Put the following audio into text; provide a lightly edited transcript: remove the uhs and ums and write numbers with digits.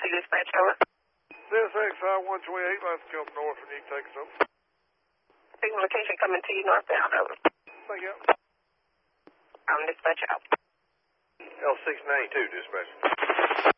dispatch, over. This XI-128, let's jump north and you can take us over. Signal location coming to you northbound, over. Thank you. Dispatch out. L692, dispatch.